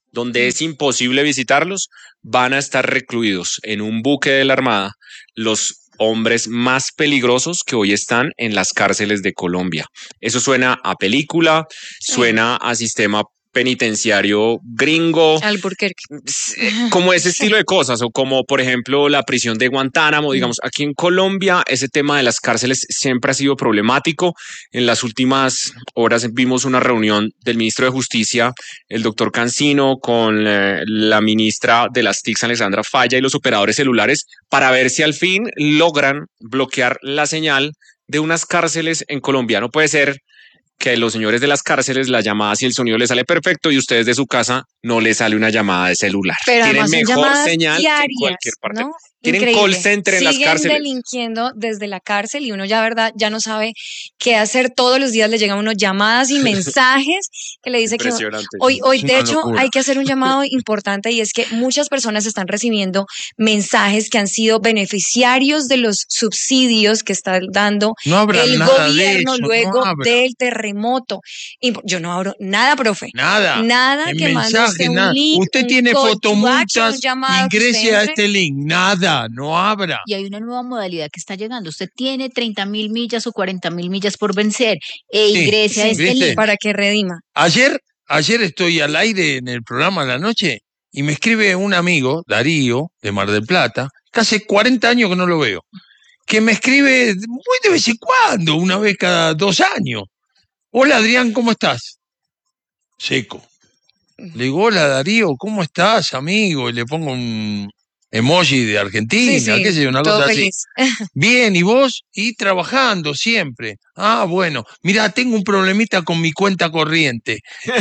donde es imposible visitarlos, van a estar recluidos en un buque de la Armada los hombres más peligrosos que hoy están en las cárceles de Colombia. Eso suena a película, suena a sistema penitenciario gringo, Alburquerque. como ese estilo de cosas, o como por ejemplo la prisión de Guantánamo. Digamos, aquí en Colombia ese tema de las cárceles siempre ha sido problemático. En las últimas horas vimos una reunión del ministro de Justicia, el doctor Cancino, con la ministra de las TICs, Alexandra Falla, y los operadores celulares, para ver si al fin logran bloquear la señal de unas cárceles en Colombia. No puede ser que a los señores de las cárceles las llamadas y el sonido les sale perfecto y ustedes de su casa no les sale una llamada de celular. Pero tienen además son mejor llamadas señal diarias, que en cualquier parte. ¿no? Tienen Increíble. call center en las cárceles. Siguen delinquiendo desde la cárcel y uno ya, verdad, ya no sabe qué hacer. Todos los días le llegan unos llamadas y mensajes que le dice que hoy de hecho, locura. Hay que hacer un llamado importante, y es que muchas personas están recibiendo mensajes que han sido beneficiarios de los subsidios que está dando el gobierno luego del terremoto. Yo no abro nada, profe. Nada que mande usted un link. Usted tiene fotomultas, ingrese a este link. Nada, no abra. Y hay una nueva modalidad que está llegando. Usted tiene 30.000 millas o 40.000 millas por vencer ingrese a este link para que redima. Ayer estoy al aire en el programa de la noche y me escribe un amigo, Darío, de Mar del Plata, que hace 40 años que no lo veo, que me escribe muy de vez en cuando, una vez cada 2 años. Hola Adrián, ¿cómo estás? Seco. Le digo, hola Darío, ¿cómo estás, amigo? Y le pongo un emoji de Argentina, qué sé yo, una cosa feliz. Así. Bien, ¿y vos? Y trabajando siempre. Ah, bueno, mira, tengo un problemita con mi cuenta corriente.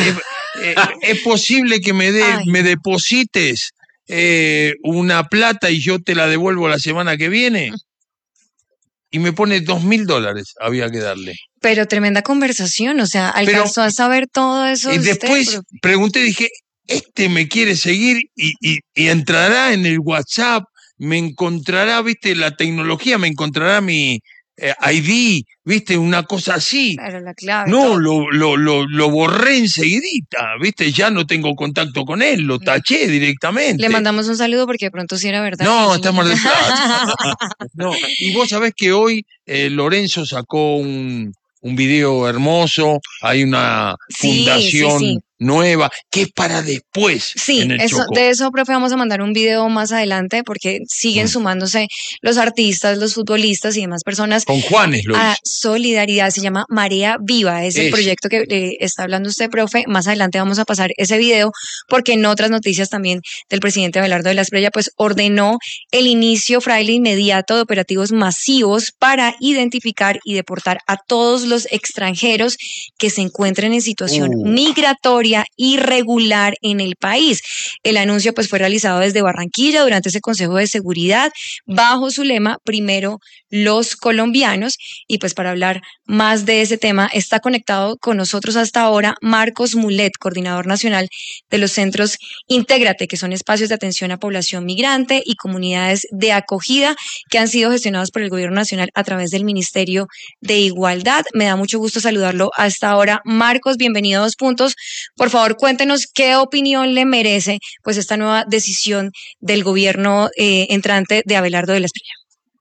¿Es posible que me deposites una plata y yo te la devuelvo la semana que viene? Y me pone $2.000, había que darle. Pero tremenda conversación, o sea, alcanzó a saber todo eso. Y después pregunté, dije, me quiere seguir y entrará en el WhatsApp, me encontrará, viste, la tecnología, me encontrará mi ID, viste, una cosa así. Claro, la clave. No, lo borré enseguidita, viste, ya no tengo contacto con él, lo taché directamente. Le mandamos un saludo porque de pronto sí era verdad. No, está Mar del Plata. No, y vos sabés que hoy Lorenzo sacó un video hermoso, hay una fundación nueva, que es para después. Sí, de eso, profe, vamos a mandar un video más adelante porque siguen sumándose los artistas, los futbolistas y demás personas. Con Juanes lo hizo. Solidaridad, se llama Marea Viva, es el proyecto que está hablando usted, profe. Más adelante vamos a pasar ese video porque en otras noticias también del presidente Abelardo de la Espriella, pues ordenó el inicio fraile inmediato de operativos masivos para identificar y deportar a todos los extranjeros que se encuentren en situación migratoria irregular en el país. El anuncio pues fue realizado desde Barranquilla durante ese Consejo de Seguridad bajo su lema Primero los colombianos, y pues para hablar más de ese tema está conectado con nosotros hasta ahora Marcos Mulet, coordinador nacional de los centros Intégrate, que son espacios de atención a población migrante y comunidades de acogida que han sido gestionados por el gobierno nacional a través del Ministerio de Igualdad. Me da mucho gusto saludarlo hasta ahora. Marcos, bienvenido a 2 Puntos. Por favor, cuéntenos qué opinión le merece pues esta nueva decisión del gobierno entrante de Abelardo de la Espriella.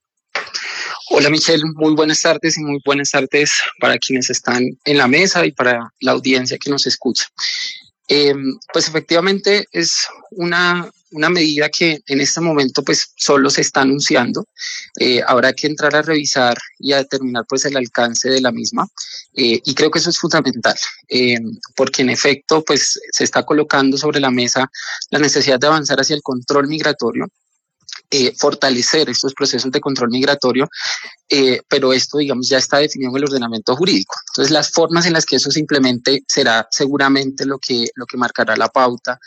Hola Michelle, muy buenas tardes y muy buenas tardes para quienes están en la mesa y para la audiencia que nos escucha. Pues efectivamente es una medida que en este momento pues solo se está anunciando. Habrá que entrar a revisar y a determinar pues el alcance de la misma, y creo que eso es fundamental, porque en efecto pues se está colocando sobre la mesa la necesidad de avanzar hacia el control migratorio, fortalecer estos procesos de control migratorio, pero esto, digamos, ya está definido en el ordenamiento jurídico. Entonces, las formas en las que eso se implemente será seguramente lo que marcará la pauta.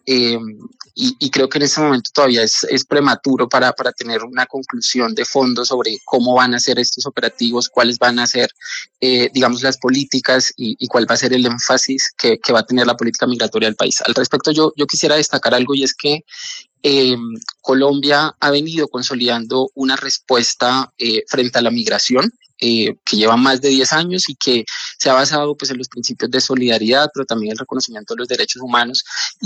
Y creo que en este momento todavía es prematuro para tener una conclusión de fondo sobre cómo van a ser estos operativos, cuáles van a ser, digamos, las políticas y cuál va a ser el énfasis que va a tener la política migratoria del país. Al respecto, yo quisiera destacar algo, y es que Colombia ha venido consolidando una respuesta frente a la migración, que lleva más de 10 años y que se ha basado pues en los principios de solidaridad, pero también el reconocimiento de los derechos humanos.